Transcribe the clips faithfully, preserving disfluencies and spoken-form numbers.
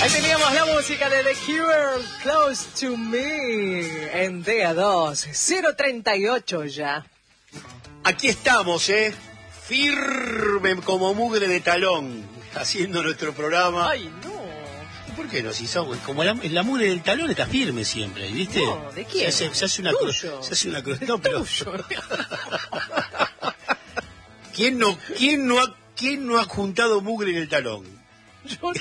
Ahí teníamos la música de The Cure, Close to Me, en D A dos, cero treinta y ocho ya. Aquí estamos, ¿eh? Firme como mugre de talón, haciendo nuestro programa. Ay, no. ¿Por qué no? Si somos, como la, la mugre del talón está firme siempre, ¿viste? No, ¿de quién? Se hace, se hace una cruz. Se hace una cruz. No, pero. ¿Quién no, quién no ha, quién no ha juntado mugre en el talón? Yo no.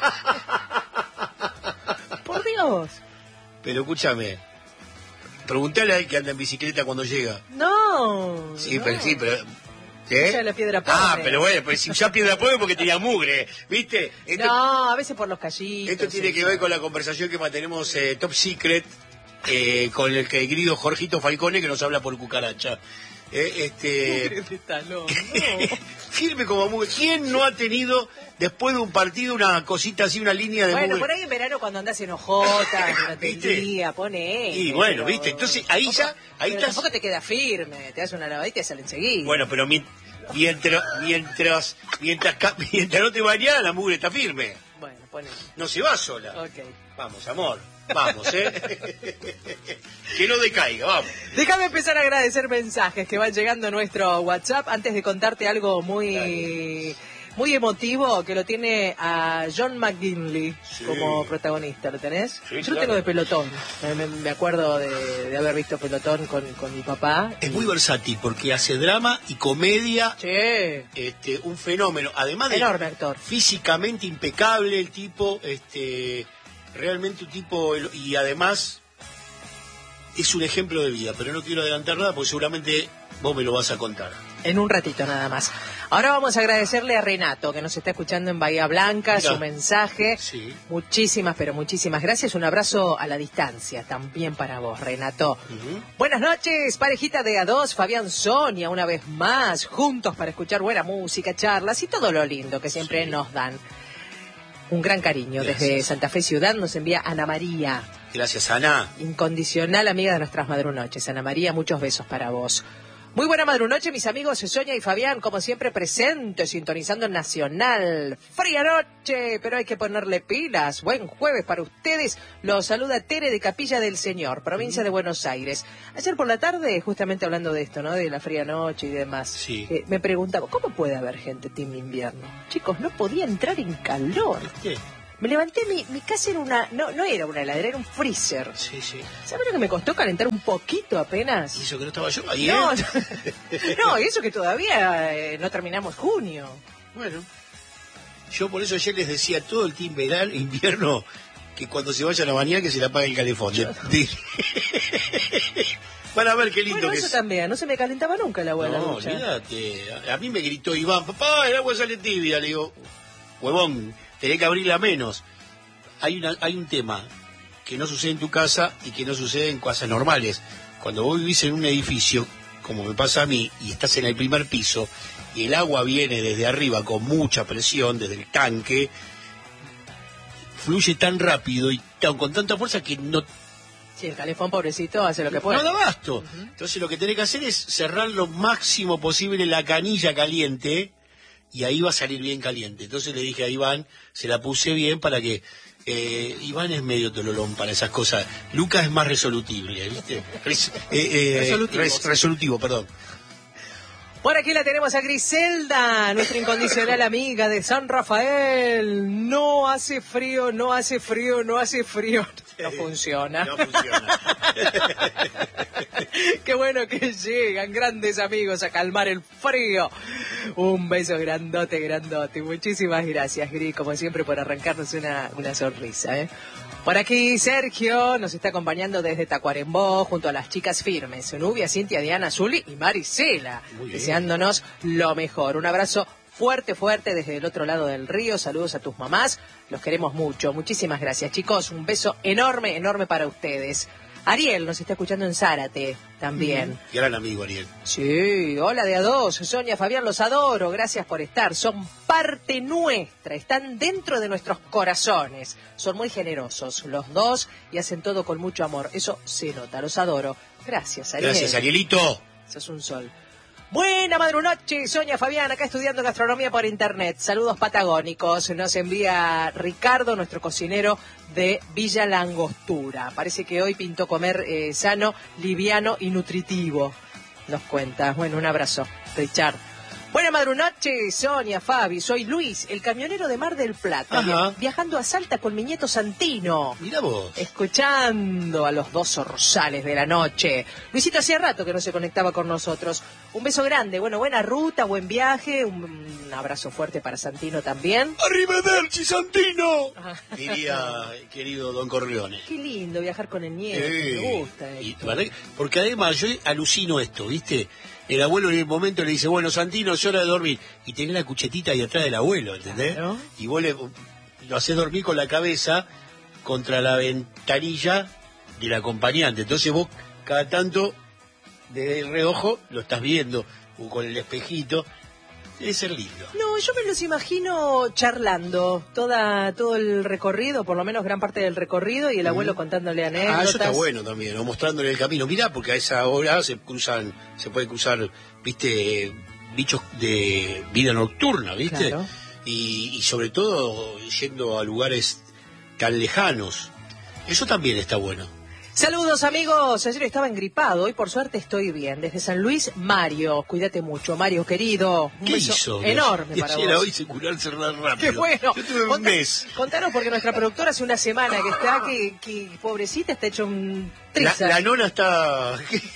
Por Dios. Pero escúchame. Preguntale a él que anda en bicicleta cuando llega. No. Sí, no. pero sí, pero. ¿Qué? Ya la piedra pobre. Ah, pero bueno, pues si ya piedra pobre porque tenía mugre, ¿viste? Esto, no, a veces por los callitos. Esto tiene sí, que ver con la conversación que mantenemos eh, Top Secret eh, con el querido Jorgito Falcone que nos habla por cucaracha. Eh, este de talón, no. Firme como mugre. ¿Quién no ha tenido después de un partido una cosita así, una línea de bueno, mugre? Por ahí en verano cuando andás en hojotas durante el día, pone. Y bueno, pero, viste, entonces ahí tampoco, ya ahí pero estás... tampoco te queda firme, te das una lavadita y sale enseguida. Bueno, pero mi... mientras mientras mientras mientras no te bañas la mugre está firme. Bueno, pone. No se va sola. Ok. Vamos, amor. Vamos, ¿eh? Que no decaiga, vamos. Déjame empezar a agradecer mensajes que van llegando a nuestro WhatsApp antes de contarte algo muy... Dale. Muy emotivo, que lo tiene a John McGinley Sí. como protagonista, ¿lo tenés? Sí, Yo claro. lo tengo de Pelotón, me, me acuerdo de, de haber visto Pelotón con, con mi papá. Es muy versátil porque hace drama y comedia, Sí, este, un fenómeno. Además de enorme actor. físicamente impecable el tipo, este, realmente un tipo, y además es un ejemplo de vida, pero no quiero adelantar nada porque seguramente vos me lo vas a contar. En un ratito nada más. Ahora vamos a agradecerle a Renato, que nos está escuchando en Bahía Blanca, Mira. su mensaje. Sí. Muchísimas, pero muchísimas gracias. Un abrazo a la distancia también para vos, Renato. Uh-huh. Buenas noches, parejita de A dos, Fabián Sonia, una vez más, juntos para escuchar buena música, charlas y todo lo lindo que siempre Sí. nos dan. Un gran cariño. Gracias. Desde Santa Fe Ciudad nos envía Ana María, Gracias, Ana. incondicional amiga de nuestras madrunoches. Ana María, muchos besos para vos. Muy buena madrunoche, mis amigos Sonia y Fabián, como siempre presentes, sintonizando en Nacional. Fría noche, pero hay que ponerle pilas. Buen jueves para ustedes. Los saluda Tere de Capilla del Señor, provincia de Buenos Aires. Ayer por la tarde, justamente hablando de esto, ¿no? De la fría noche y demás, Sí. eh, me preguntaba, ¿cómo puede haber gente team invierno? Chicos, no podía entrar en calor. ¿Qué? Me levanté, mi, mi casa era una, no, no era una heladera, era un freezer. Sí, sí. ¿Sabes lo que me costó calentar un poquito apenas? ¿Y eso que no estaba yo ahí? No, ¿eh? no, no, y eso que todavía eh, no terminamos junio. Bueno, yo por eso ayer les decía a todo el team verano, invierno, que cuando se vayan a bañar que se le apague el calefón. Para ver qué lindo Bueno, que eso es. también, no se me calentaba nunca el agua de la No, ducha. olvídate. A, a mí me gritó Iván, papá, el agua sale tibia. Le digo, huevón, tenés que abrirla menos. Hay, una, hay un tema que no sucede en tu casa y que no sucede en casas normales. Cuando vos vivís en un edificio, como me pasa a mí, y estás en el primer piso, y el agua viene desde arriba con mucha presión, desde el tanque, fluye tan rápido y tan, con tanta fuerza que no, Sí, el calefón pobrecito hace lo que puede. no da abasto. Uh-huh. Entonces lo que tenés que hacer es cerrar lo máximo posible la canilla caliente y ahí va a salir bien caliente. Entonces le dije a Iván, se la puse bien para que... Eh, Iván es medio tololón para esas cosas. Lucas es más resolutible, ¿viste? Res, eh, eh, Resolutivo. res, resolutivo, perdón. Por aquí la tenemos a Griselda, nuestra incondicional amiga de San Rafael. No hace frío, no hace frío, no hace frío. No funciona. No funciona. Qué bueno que llegan grandes amigos a calmar el frío. Un beso grandote, grandote. Muchísimas gracias, Gris, como siempre, por arrancarnos una, una sonrisa, ¿eh? Por aquí Sergio nos está acompañando desde Tacuarembó junto a las chicas firmes, su Nubia, Cintia, Diana, Zuli y Marisela, deseándonos lo mejor. Un abrazo fuerte, fuerte desde el otro lado del río. Saludos a tus mamás, los queremos mucho. Muchísimas gracias, chicos. Un beso enorme, enorme para ustedes. Ariel nos está escuchando en Zárate también. Mm, gran amigo Ariel. Sí, hola de A dos, Sonia, Fabián, los adoro, gracias por estar, son parte nuestra, están dentro de nuestros corazones, son muy generosos los dos y hacen todo con mucho amor, eso se nota, los adoro. Gracias, Ariel. Gracias, Arielito. Sos un sol. Buena madrunoche, Sonia Fabián, acá estudiando gastronomía por internet. Saludos patagónicos. Nos envía Ricardo, nuestro cocinero de Villa Langostura. Parece que hoy pintó comer eh, sano, liviano y nutritivo. Nos cuenta. Bueno, un abrazo, Richard. Buena madrunoche, Sonia, Fabi. Soy Luis, el camionero de Mar del Plata. Ajá. Viajando a Salta con mi nieto Santino. Mirá vos. Escuchando a los dos zorzales de la noche. Luisito hacía rato que no se conectaba con nosotros. Un beso grande, bueno, buena ruta, buen viaje. Un, un abrazo fuerte para Santino también. ¡Arrivederci, Santino! Diría querido Don Corleone. Qué lindo viajar con el nieto, Eh, me gusta y, esto. ¿verdad? Porque además yo alucino esto, ¿viste? El abuelo en el momento le dice, bueno, Santino, es hora de dormir. Y tenés la cuchetita ahí atrás del abuelo, ¿entendés? Claro. Y vos le, lo hacés dormir con la cabeza contra la ventanilla del acompañante. Entonces vos, cada tanto, desde el reojo, lo estás viendo, o con el espejito. Debe ser lindo. No, yo me los imagino charlando toda todo el recorrido, por lo menos gran parte del recorrido, y el abuelo Mm. contándole Ah, anécdotas. eso está bueno también, o mostrándole el camino. Mirá, porque a esa hora se cruzan, se puede cruzar, viste, bichos de vida nocturna, viste. Claro. Y, y sobre todo yendo a lugares tan lejanos. Eso también está bueno. Saludos amigos, ayer estaba engripado, hoy por suerte estoy bien. Desde San Luis, Mario, cuídate mucho, Mario querido. Un ¿Qué beso hizo? enorme para Quisiera vos. hoy curarse rápido. Qué bueno. Yo tuve un Conta- mes. Contanos porque nuestra productora hace una semana que está, que, que pobrecita está hecho un La, trizas. la nona está...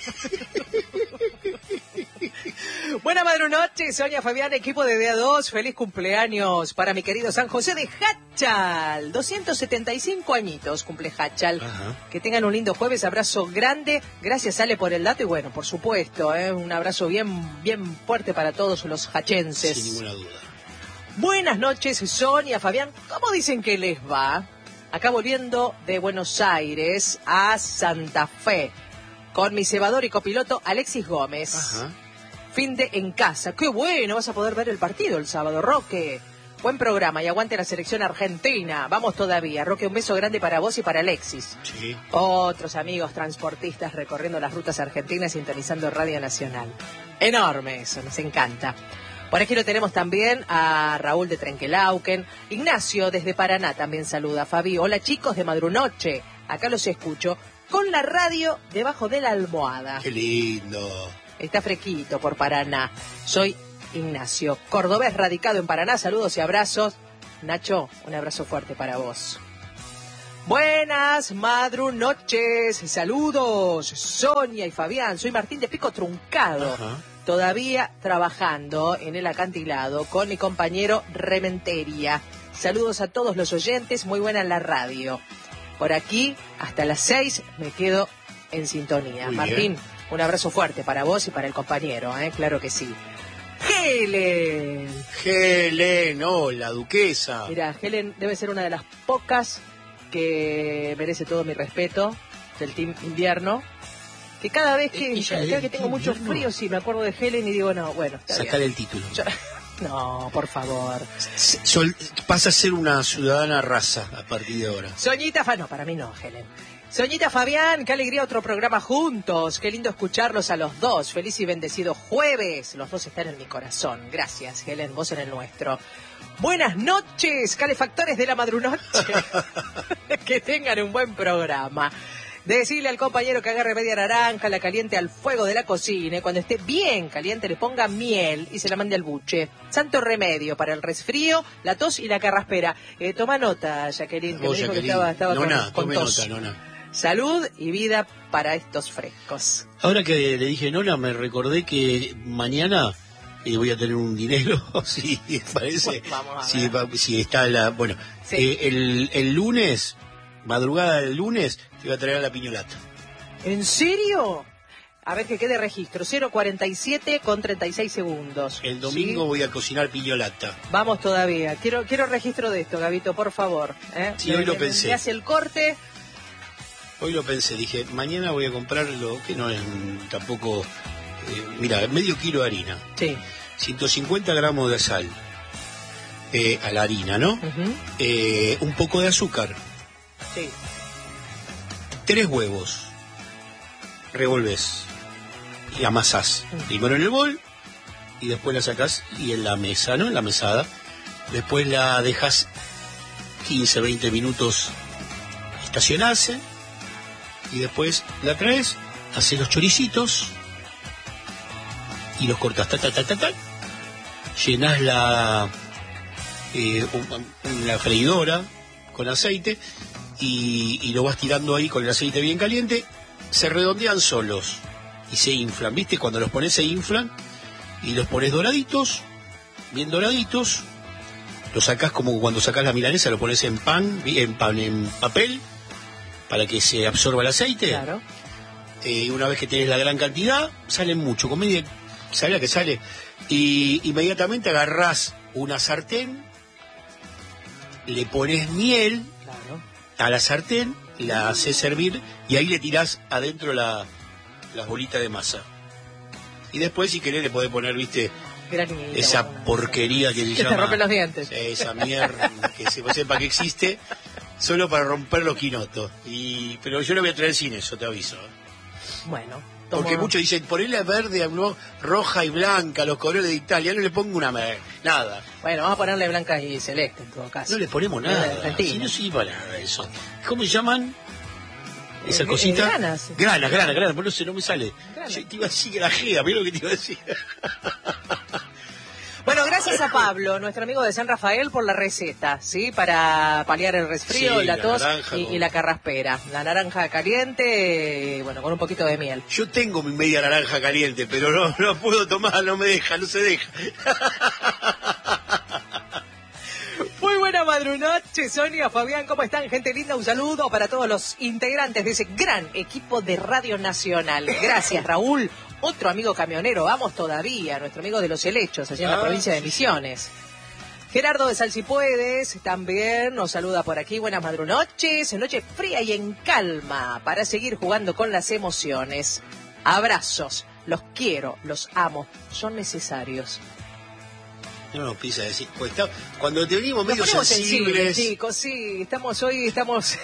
Buena madrunoche, Sonia Fabián, equipo de D A dos, feliz cumpleaños para mi querido San José de Hachal, doscientos setenta y cinco añitos cumple Hachal. Ajá. Que tengan un lindo jueves, abrazo grande, gracias Ale por el dato y bueno, por supuesto, ¿eh? Un abrazo bien, bien fuerte para todos los hachenses. Sin ninguna duda. Buenas noches, Sonia, Fabián, ¿cómo dicen que les va? Acá volviendo de Buenos Aires a Santa Fe, con mi cebador y copiloto Alexis Gómez. Ajá. Fin de en casa. ¡Qué bueno! Vas a poder ver el partido el sábado, Roque. Buen programa y aguante la selección argentina. Vamos todavía. Roque, un beso grande para vos y para Alexis. Sí. Otros amigos transportistas recorriendo las rutas argentinas sintonizando Radio Nacional. Enorme eso, nos encanta. Por aquí lo tenemos también a Raúl de Trenquelauquen. Ignacio desde Paraná también saluda. Fabi, hola chicos de Madrunoche. Acá los escucho con la radio debajo de la almohada. Qué lindo. Está fresquito por Paraná. Soy Ignacio, cordobés radicado en Paraná. Saludos y abrazos. Nacho, un abrazo fuerte para vos. Buenas madrunoches. Saludos, Sonia y Fabián. Soy Martín de Pico Truncado. Ajá. Todavía trabajando en el acantilado con mi compañero Rementeria. Saludos a todos los oyentes. Muy buena la radio. Por aquí, hasta las seis, me quedo en sintonía. Muy Martín, bien. un abrazo fuerte para vos y para el compañero, ¿eh? Claro que sí. Helen. Helen, oh, la duquesa. Mira, Helen debe ser una de las pocas que merece todo mi respeto del Team Invierno. Que cada vez que, ¿Ella cada es vez que del tengo Team mucho Invierno? frío, sí, me acuerdo de Helen y digo, no, bueno, está Sacar bien. el título. Yo- No, por favor. Sol, pasa a ser una ciudadana raza a partir de ahora. Soñita, Fa- no, para mí no, Helen. Soñita Fabián, qué alegría otro programa juntos. Qué lindo escucharlos a los dos. Feliz y bendecido jueves. Los dos están en mi corazón. Gracias, Helen, vos en el nuestro. Buenas noches, calefactores de la madrunoche. Que tengan un buen programa. Decirle al compañero que agarre media naranja, la caliente al fuego de la cocina y cuando esté bien caliente le ponga miel y se la mande al buche. Santo remedio para el resfrío, la tos y la carraspera. Eh, toma nota, Jacqueline, que Vos, me dijo que Jacqueline. estaba, estaba con, Nona, con tome tos. nota, nona. Salud y vida para estos frescos. Ahora que le dije nona, me recordé que mañana eh, voy a tener un dinero, si parece. Bueno, vamos a si, ver. va- si está la... Bueno, Sí. eh, el, el lunes, madrugada del lunes, te voy a traer a la piñolata. ¿En serio? A ver que quede registro. cero cuarenta y siete con treinta y seis segundos. El domingo ¿Sí? voy a cocinar piñolata. Vamos todavía. Quiero quiero registro de esto, Gabito, por favor. ¿eh? Sí, hoy lo Me- pensé. Me hace el corte. Hoy lo pensé, dije, mañana voy a comprar lo que no es mm, tampoco... eh, mira, medio kilo de harina, Sí. ciento cincuenta gramos de sal eh, a la harina, ¿no? Ujú. Eh, un poco de azúcar, Sí. tres huevos, revolves y amasás. Primero en el bol, y después la sacás y en la mesa, ¿no? En la mesada. Después la dejas quince, veinte minutos estacionarse y después la traes, haces los choricitos y los cortas, ta, ta, ta, ta, ta. Llenás la, eh, un, la freidora con aceite y, y lo vas tirando ahí con el aceite bien caliente. Se redondean solos y se inflan, ¿viste? Cuando los pones se inflan y los pones doraditos, bien doraditos. Lo sacás como cuando sacás la milanesa, lo pones en pan, en pan, en papel, para que se absorba el aceite. Claro. Eh, una vez que tenés la gran cantidad, salen mucho, con media, sale la que sale. Y inmediatamente agarrás una sartén, le pones miel Claro. a la sartén, la haces servir y ahí le tirás adentro la, las bolitas de masa. Y después, si querés, le podés poner, viste, Granito, esa bueno, porquería que se que llama... te rompe los dientes. Esa mierda que se sepa que existe, solo para romper los quinotos. Y, pero yo lo voy a traer sin eso, te aviso. Bueno. tomo- Porque muchos dicen, ponele verde, no, roja y blanca, los colores de Italia, no le pongo una mer- nada. Bueno, vamos a ponerle blanca y celeste en todo caso. No le ponemos Es de nada. Argentina. Si no sirve para nada eso. ¿Cómo se llaman? Esa Eh, cosita. eh, granas. Granas, granas, granas, pero no sé, no me sale. Granas. Yo te iba a decir grajea, mira lo que te iba a decir. Bueno, gracias a Pablo, nuestro amigo de San Rafael, por la receta, ¿sí? Para paliar el resfrío, Sí, la la tos naranja y, con- y la carraspera. La naranja caliente, eh, bueno, con un poquito de miel. Yo tengo mi media naranja caliente, pero no, no puedo tomar, no me deja, no se deja. Muy buena madrunoche, Sonia, Fabián, ¿cómo están? Gente linda, un saludo para todos los integrantes de ese gran equipo de Radio Nacional. Gracias, Raúl. Otro amigo camionero, vamos todavía, nuestro amigo de Los Helechos, allá en la Ah, provincia de sí, Misiones. Gerardo de Salsipuedes también nos saluda por aquí. Buenas madrunoches, noche fría y en calma para seguir jugando con las emociones. Abrazos, los quiero, los amo, son necesarios. No nos pisa decir, pues está, cuando te venimos Nos medio ponemos sensibles, sensibles, chicos, sí, estamos hoy, estamos,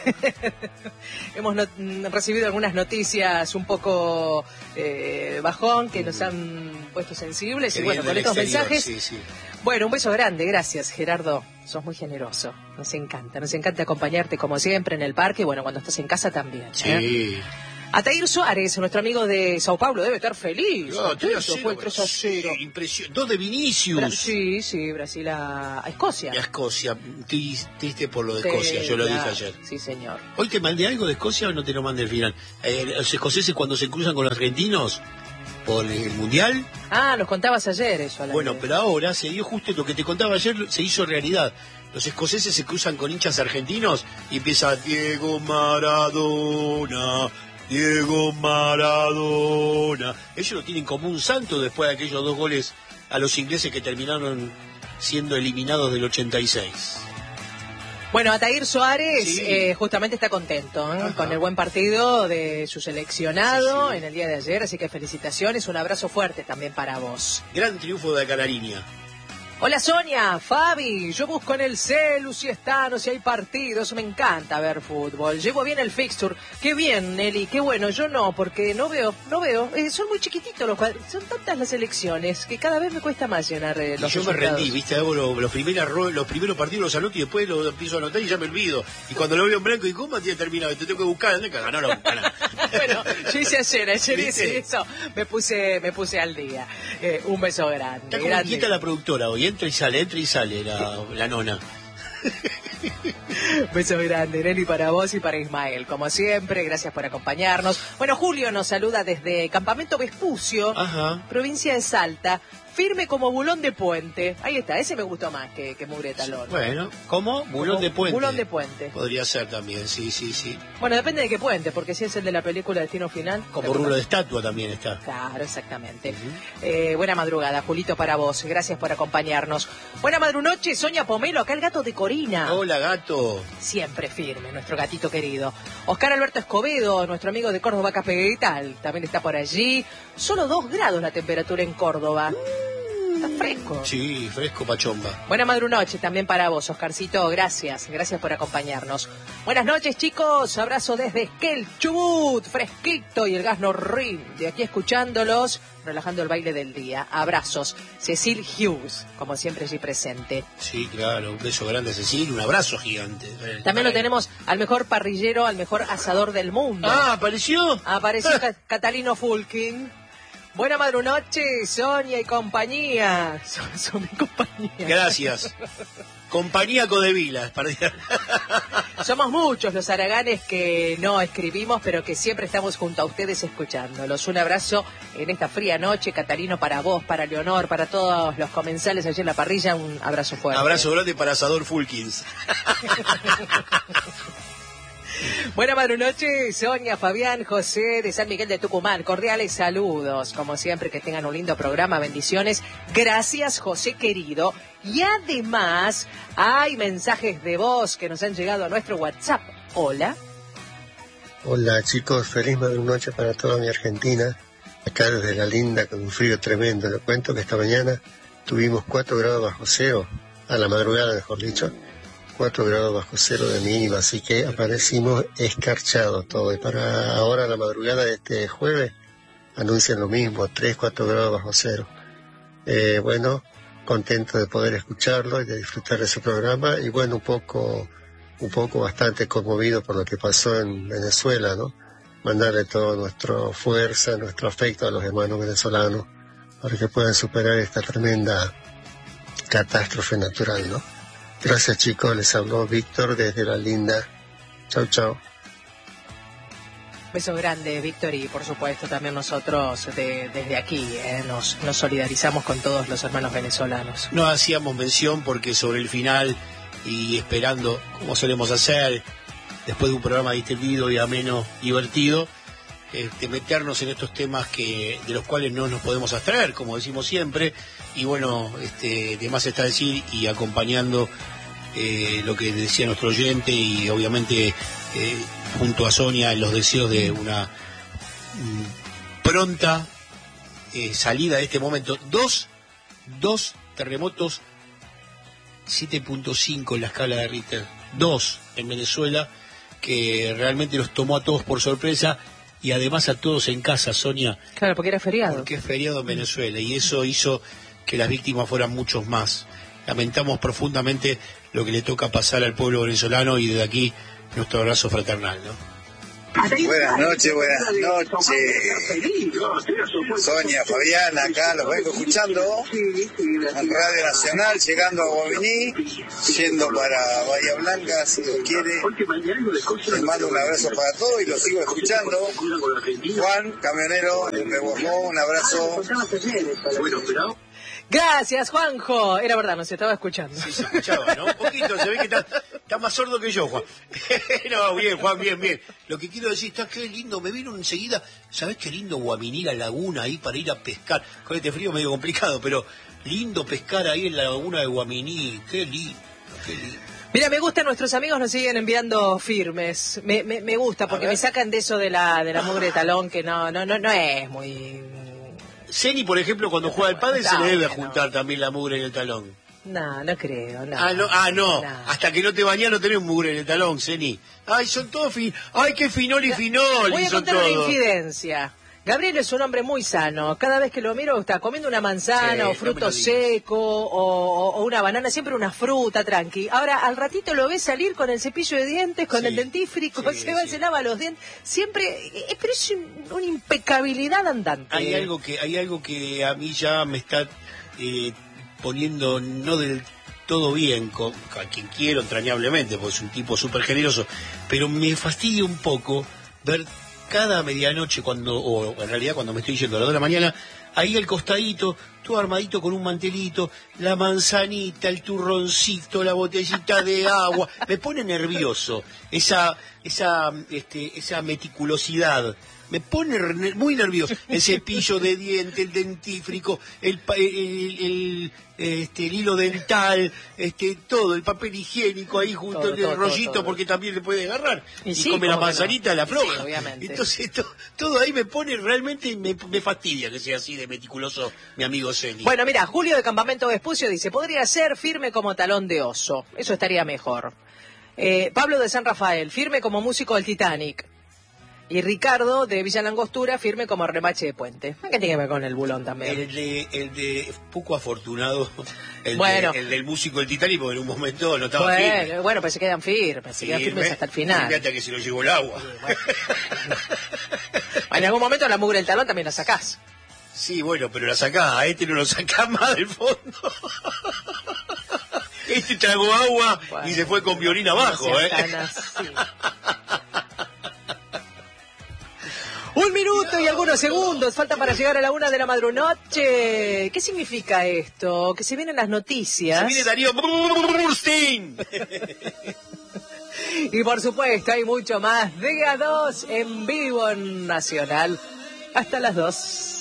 hemos no- mm, recibido algunas noticias un poco eh, bajón que nos han puesto sensibles que y bueno, vienen con del estos exterior, mensajes, sí, sí. bueno, un beso grande, gracias Gerardo, sos muy generoso, nos encanta, nos encanta acompañarte como siempre en el parque y bueno, cuando estás en casa también. ¿eh? Sí. Atair Suárez, nuestro amigo de Sao Paulo, debe estar feliz. No, tres a contento, cero, fue el tres a cero. sí, impresión- Dos de Vinicius. Bra- sí, sí, Brasil a, a Escocia. Y a Escocia, Tris- triste por lo de Escocia, Sí, yo lo dije claro. ayer. Sí, señor. ¿Hoy te mandé algo de Escocia o no te lo mandé al final? Eh, los escoceses cuando se cruzan con los argentinos por el Mundial, Ah, nos contabas ayer eso. Alan. bueno, pero ahora se dio justo lo que te contaba ayer, se hizo realidad. Los escoceses se cruzan con hinchas argentinos y empieza Diego Maradona, Diego Maradona. Ellos lo tienen como un santo después de aquellos dos goles a los ingleses que terminaron siendo eliminados del ochenta y seis. Bueno, Atair Suárez Sí. eh, justamente está contento ¿eh? Ajá. con el buen partido de su seleccionado Sí, sí. en el día de ayer, así que felicitaciones, un abrazo fuerte también para vos. Gran triunfo de la Canariña. Hola Sonia, Fabi, yo busco en el celu si están o si hay partidos, me encanta ver fútbol, llevo bien el fixture, qué bien Nelly, qué bueno, yo no, porque no veo, no veo, eh, son muy chiquititos los cuadros, son tantas las elecciones que cada vez me cuesta más llenar eh, Y los yo me resultados. rendí, viste, hago los, los, primeros, los primeros partidos los anoto y después los empiezo a anotar y ya me olvido. Y cuando lo veo en blanco y cómo tiene terminado, te tengo que buscar, ¿dónde caga? No lo buscan. Bueno, yo hice ayer, ayer ¿Viste? hice eso, me puse, me puse al día. Eh, un beso grande. Está como grande. quieta la productora hoy, entra y sale, entra y sale la, la nona. Beso grande, Nelly, para vos y para Ismael. Como siempre, gracias por acompañarnos. Bueno, Julio nos saluda desde Campamento Vespucio, Ajá. provincia de Salta. Firme como bulón de puente. Ahí está, ese me gustó más que, que mugre de talón. Bueno, ¿cómo? Bulón Como de puente. bulón de puente. Podría ser también, sí, sí, sí. Bueno, depende de qué puente, porque si es el de la película Destino Final. Como rulo de estatua también está. Claro, exactamente. Ujú. Eh, buena madrugada, Julito, para vos. Gracias por acompañarnos. Buena madrunoche, Sonia Pomelo, acá el gato de Corina. Hola, gato. Siempre firme, nuestro gatito querido. Oscar Alberto Escobedo, nuestro amigo de Córdoba Capital, también está por allí. Solo dos grados la temperatura en Córdoba. Está fresco. Sí, fresco pachomba. Buena madrunoche también para vos, Oscarcito. Gracias, gracias por acompañarnos. Buenas noches, chicos. Abrazo desde Esquel, Chubut, fresquito y el gas no rinde. Aquí escuchándolos, relajando el baile del día. Abrazos. Cecil Hughes, como siempre allí presente. Sí, claro. Un beso grande a Cecil, un abrazo gigante. También lo tenemos al mejor parrillero, al mejor asador del mundo. Ah, ¿apareció? Apareció Ca- Catalino Fulkin. Buena madrunoche, Sonia y compañía. Son, son mi compañía. Gracias. Compañía Codevila. Somos muchos los araganes que no escribimos, pero que siempre estamos junto a ustedes escuchándolos. Un abrazo en esta fría noche, Catalino, para vos, para Leonor, para todos los comensales allí en la parrilla. Un abrazo fuerte. Abrazo grande para Asador Fulkins. Buena madrunoche, Sonia, Fabián, José de San Miguel de Tucumán. Cordiales saludos. Como siempre, que tengan un lindo programa. Bendiciones. Gracias, José querido. Y además, hay mensajes de voz que nos han llegado a nuestro WhatsApp. Hola. Hola chicos, feliz madrunoche para toda mi Argentina. Acá desde La Linda con un frío tremendo. Les cuento que esta mañana tuvimos cuatro grados bajo cero, a la madrugada mejor dicho. cuatro grados bajo cero de mínima, así que aparecimos escarchados todo. Y para ahora, la madrugada de este jueves, anuncian lo mismo, tres, cuatro grados bajo cero. Eh, bueno, contento de poder escucharlo y de disfrutar de ese programa. Y bueno, un poco, un poco bastante conmovido por lo que pasó en Venezuela, ¿no? Mandarle toda nuestra fuerza, nuestro afecto a los hermanos venezolanos para que puedan superar esta tremenda catástrofe natural, ¿no? Gracias chicos, les habló Víctor desde La Linda. Chau, chau. Beso grande, Víctor, y por supuesto también nosotros de, desde aquí eh, nos, nos solidarizamos con todos los hermanos venezolanos. No hacíamos mención porque sobre el final y esperando, como solemos hacer, después de un programa distendido y ameno, divertido, este, meternos en estos temas que de los cuales no nos podemos abstraer, como decimos siempre, y bueno, este, de más está decir, y acompañando eh, lo que decía nuestro oyente, y obviamente eh, junto a Sonia en los deseos de una mm, pronta eh, salida de este momento. Dos, dos terremotos siete punto cinco en la escala de Richter, dos en Venezuela, que realmente los tomó a todos por sorpresa, y además a todos en casa, Sonia. Claro, porque era feriado. Porque es feriado en Venezuela, y eso hizo que las víctimas fueran muchos más. Lamentamos profundamente lo que le toca pasar al pueblo venezolano, y desde aquí nuestro abrazo fraternal, ¿no? Buenas noches, buenas noches. Sonia, Fabián, acá los vengo escuchando en Radio Nacional, llegando a Guaminí, yendo para Bahía Blanca, si Dios quiere. Les mando un abrazo para todos y los sigo escuchando. Juan, camionero de Pehuajó, un abrazo. Gracias, Juanjo. Era verdad, nos estaba escuchando. Sí, se escuchaba, ¿no? Un poquito, se ve que está, está más sordo que yo, Juan. No, bien, Juan, bien, bien. Lo que quiero decir, está qué lindo, me vino enseguida, ¿sabés qué lindo Guaminí, la laguna ahí para ir a pescar? Con este frío medio complicado, pero lindo pescar ahí en la laguna de Guaminí, qué lindo, qué lindo. Mira, me gusta, nuestros amigos nos siguen enviando firmes. Me, me, me gusta, porque me sacan de eso de la, de la mugre de talón, que no, no, no, no es muy... Ceni, por ejemplo, cuando juega al pádel, no, se le debe no. juntar también la mugre en el talón. No, no creo, no. Ah, no, ah, no. no. Hasta que no te bañas no tenés mugre en el talón, Ceni. Ay, son todos fin... Ay, qué finol y finol. Voy a son contar una todos. infidencia. Gabriel es un hombre muy sano. Cada vez que lo miro está comiendo una manzana Sí, o no fruto me lo digas. seco o, o una banana, siempre una fruta, tranqui. Ahora, al ratito lo ves salir con el cepillo de dientes, con Sí, el dentífrico, sí, se va, sí. se lava los dientes. Siempre, eh, pero es un- una impecabilidad andante. Hay algo que hay algo que a mí ya me está eh, poniendo no del todo bien con a quien quiero entrañablemente, porque es un tipo súper generoso, pero me fastidia un poco ver cada medianoche, cuando o en realidad cuando me estoy yendo a las dos de la mañana, ahí al costadito, todo armadito con un mantelito, la manzanita, el turroncito, la botellita de agua, me pone nervioso esa esa este, esa meticulosidad me pone re- muy nervioso. El cepillo de diente, el dentífrico, el, pa- el, el, el, este, el hilo dental, este, todo, el papel higiénico ahí junto Todo, al todo, rollito, todo, todo. porque también le puede agarrar. Y Y, sí, come la ¿cómo que manzanita, no? la Y sí, floja. obviamente. Entonces to- todo ahí me pone realmente, me, me fastidia que sea así de meticuloso mi amigo Celi. Bueno, mira, Julio de Campamento Vespucio dice, podría ser firme como talón de oso. Eso estaría mejor. Eh, Pablo de San Rafael, firme como músico del Titanic. Y Ricardo de Villa Langostura, firme como remache de puente. ¿Qué tiene que ver con el bulón también? El de, el de poco afortunado, el, Bueno. de, el del músico del Titanic, porque en un momento no estaba Bueno, firme. bueno, pues se quedan firmes, se quedan Sí, firmes ¿ves? hasta el final. Fíjate que se lo llevó el agua. Bueno. En algún momento la mugre del talón también la sacás. Sí, bueno, pero la sacá, a este no lo sacá más del fondo. Este tragó agua Bueno, y se fue con violín no abajo, seas ¿eh? tan así. Un minuto y algunos segundos falta para llegar a la una de la madrunoche. ¿Qué significa esto? Que se vienen las noticias. Se viene Darío Burstein. Y por supuesto hay mucho más de A dos en vivo en Nacional. Hasta las dos.